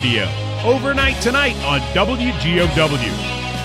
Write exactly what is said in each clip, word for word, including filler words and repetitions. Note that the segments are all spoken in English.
Radio. Overnight tonight on W G O W.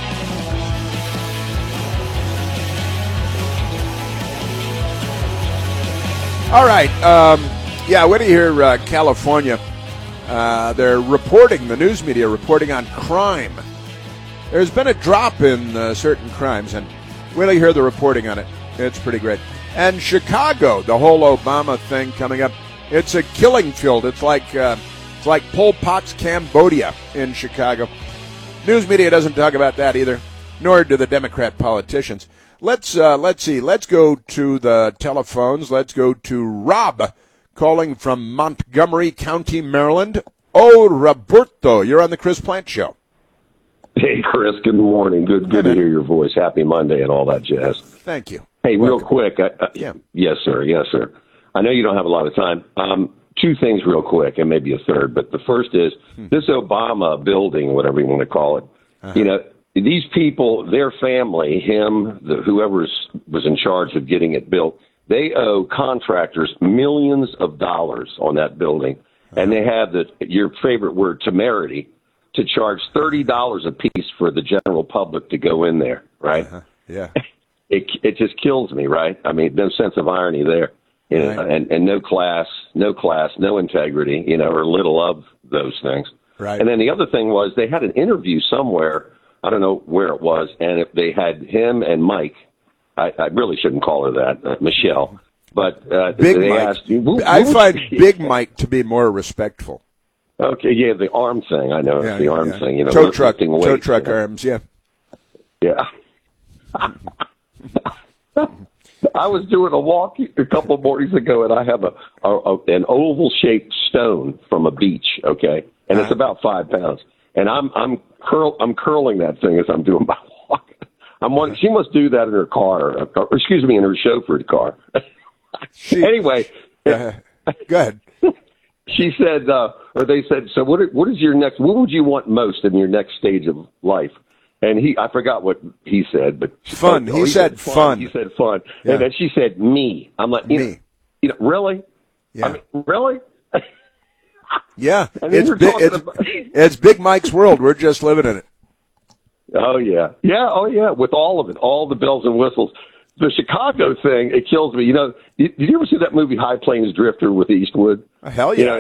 All right. Um, yeah, when you hear uh, California, uh, they're reporting, the news media reporting on crime. There's been a drop in uh, certain crimes, and when you hear the reporting on it, it's pretty great. And Chicago, the whole Obama thing coming up, it's a killing field. It's like uh, it's like Pol Pot's Cambodia in Chicago. News media doesn't talk about that either, nor do the Democrat politicians. Let's uh, let's see. Let's go to the telephones. Let's go to Rob, calling from Montgomery County, Maryland. Oh, Roberto, you're on the Chris Plant Show. Hey, Chris. Good morning. Good, good hey, to hear your voice. Happy Monday and all that jazz. Thank you. Hey, real Welcome. quick. I, I, yeah. Yes, sir. Yes, sir. I know you don't have a lot of time. Um, two things real quick, and maybe a third. But the first is hmm. this Obama building, whatever you want to call it. Uh-huh. You know. These people, their family, him, the, whoever was in charge of getting it built, they owe contractors millions of dollars on that building. Uh-huh. And they have the, your favorite word, temerity, to charge thirty dollars a piece for the general public to go in there, right? Uh-huh. Yeah. It it just kills me, right? I mean, no sense of irony there. You know, right. and, and no class, no class, no integrity, you know, or little of those things. Right. And then the other thing was they had an interview somewhere, I don't know where it was, and if they had him and Mike, I, I really shouldn't call her that, uh, Michelle, but uh, Big they Mike. asked, who, who I find she? Big Mike to be more respectful. Okay, yeah, the arm thing, I know, yeah, the arm yeah. thing, you know, tow truck, weight, tow truck you know? arms, yeah, yeah. I was doing a walk a couple of mornings ago, and I have a, a, a an oval-shaped stone from a beach, okay, and it's about five pounds. And I'm I'm curl I'm curling that thing as I'm doing my walk. I'm wondering, she must do that in her car, or excuse me, in her chauffeured car. She, anyway, uh, go ahead. She said, uh, or they said, so what? What is your next? What would you want most in your next stage of life? And he, I forgot what he said, but fun. Oh, he, he said, said fun. fun. He said fun, yeah. And then she said me. I'm like, you me. Know, you know, really? Yeah. I mean, really? Yeah, I mean, it's, bi- it's, about- it's Big Mike's world. We're just living in it. Oh, yeah. Yeah, oh, yeah, with all of it, all the bells and whistles. The Chicago thing, it kills me. You know, did you ever see that movie High Plains Drifter with Eastwood? Hell yeah. You know,